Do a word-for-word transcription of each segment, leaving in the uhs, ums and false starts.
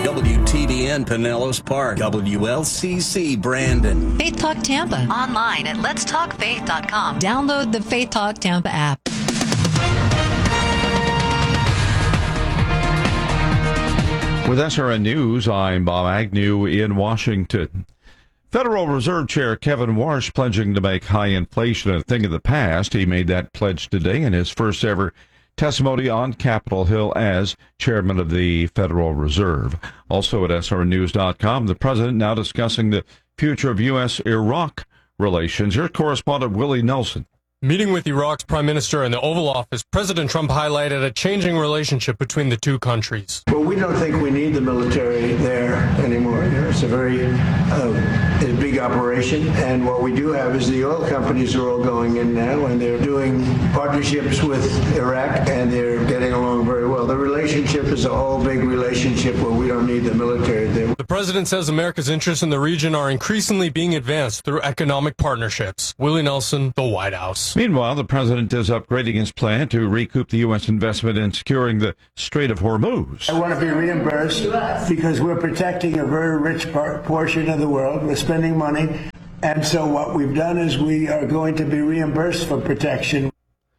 W T B N Pinellas Park, W L C C Brandon. Faith Talk Tampa. Online at lets talk faith dot com. Download the Faith Talk Tampa app. With S R N News, I'm Bob Agnew in Washington. Federal Reserve Chair Kevin Warsh pledging to make high inflation a thing of the past. He made that pledge today in his first ever testimony on Capitol Hill as chairman of the Federal Reserve. Also at S R N news dot com, the president now discussing the future of U S Iraq relations. Here's correspondent Willie Nelson. Meeting with Iraq's prime minister in the Oval Office, President Trump highlighted a changing relationship between the two countries. Well, we don't think we need the military there anymore. You know, it's a very uh, a big operation, and what we do have is the oil companies are all going in now, and they're doing partnerships with Iraq, and they're getting along very well. The relationship is a whole big relationship where we don't need the military there. The president says America's interests in the region are increasingly being advanced through economic partnerships. Willie Nelson, the White House. Meanwhile, the president is upgrading his plan to recoup the U S investment in securing the Strait of Hormuz. I want to be reimbursed because we're protecting a very rich par- portion of the world. We're spending money. And so what we've done is we are going to be reimbursed for protection.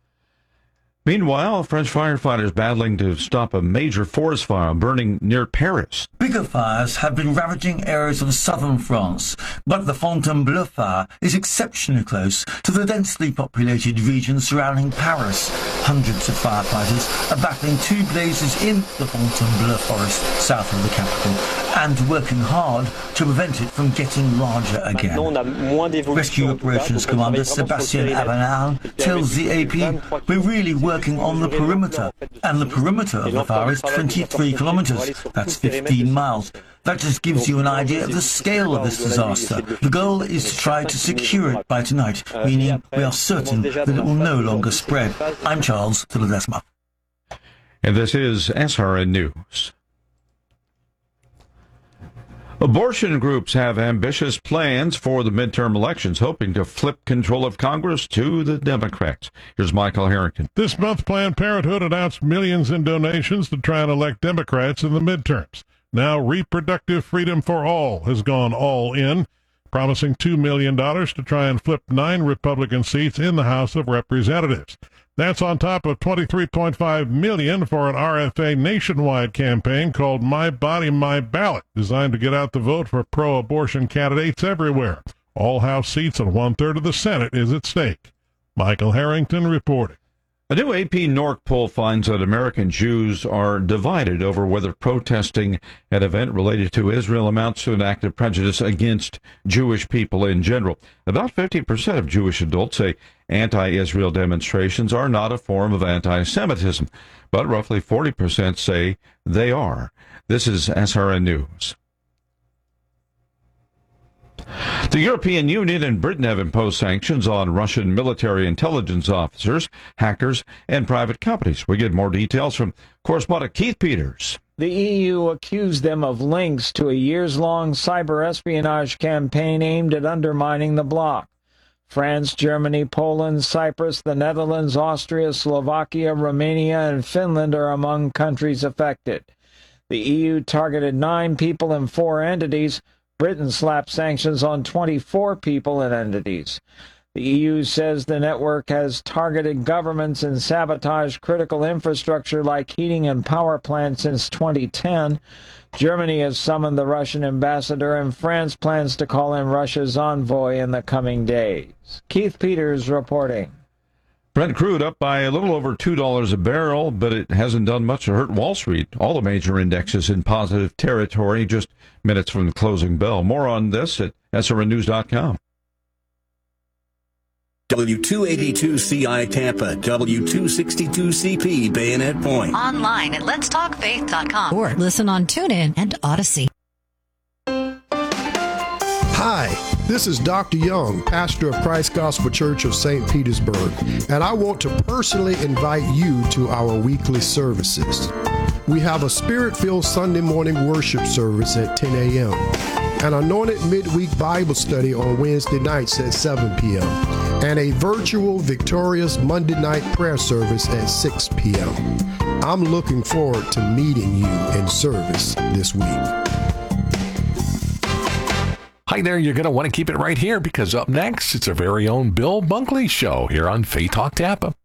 Meanwhile, French firefighters battling to stop a major forest fire burning near Paris. Bigger fires have been ravaging areas of southern France, but the Fontainebleau fire is exceptionally close to the densely populated region surrounding Paris. Hundreds of firefighters are battling two blazes in the Fontainebleau forest south of the capital and working hard to prevent it from getting larger again. Rescue Operations Commander Sébastien Avanal tells the A P, we're really working on the perimeter, and the perimeter of the fire is twenty-three kilometers. That's fifteen miles. That just gives you an idea of the scale of this disaster. The goal is to try to secure it by tonight, meaning we are certain that it will no longer spread. I'm Charles Tiledesma. And this is S R N News. Abortion groups have ambitious plans for the midterm elections, hoping to flip control of Congress to the Democrats. Here's Michael Harrington. This month, Planned Parenthood announced millions in donations to try and elect Democrats in the midterms. Now, Reproductive Freedom for All has gone all in, promising two million dollars to try and flip nine Republican seats in the House of Representatives. That's on top of twenty-three point five million dollars for an R F A nationwide campaign called My Body, My Ballot, designed to get out the vote for pro-abortion candidates everywhere. All House seats and one-third of the Senate is at stake. Michael Harrington reporting. A new A P Norc poll finds that American Jews are divided over whether protesting at an event related to Israel amounts to an act of prejudice against Jewish people in general. About fifty percent of Jewish adults say anti-Israel demonstrations are not a form of anti-Semitism, but roughly forty percent say they are. This is S R N News. The European Union and Britain have imposed sanctions on Russian military intelligence officers, hackers, and private companies. We get more details from correspondent Keith Peters. The E U accused them of links to a years-long cyber espionage campaign aimed at undermining the bloc. France, Germany, Poland, Cyprus, the Netherlands, Austria, Slovakia, Romania, and Finland are among countries affected. The E U targeted nine people and four entities. Britain slapped sanctions on twenty-four people and entities. The E U says the network has targeted governments and sabotaged critical infrastructure like heating and power plants since twenty ten. Germany has summoned the Russian ambassador, and France plans to call in Russia's envoy in the coming days. Keith Peters reporting. Brent crude up by a little over two dollars a barrel, but it hasn't done much to hurt Wall Street. All the major indexes in positive territory just minutes from the closing bell. More on this at S R N news dot com. W two eighty-two C I Tampa, W two sixty-two C P Bayonet Point. Online at lets talk faith dot com. Or listen on TuneIn and Odyssey. Hi, this is Doctor Young, pastor of Christ Gospel Church of Saint Petersburg, and I want to personally invite you to our weekly services. We have a Spirit-filled Sunday morning worship service at ten a.m., an anointed midweek Bible study on Wednesday nights at seven p.m., and a virtual victorious Monday night prayer service at six p.m. I'm looking forward to meeting you in service this week. Hi there, you're going to want to keep it right here because up next, it's our very own Bill Bunkley Show here on Faith Talk Tampa.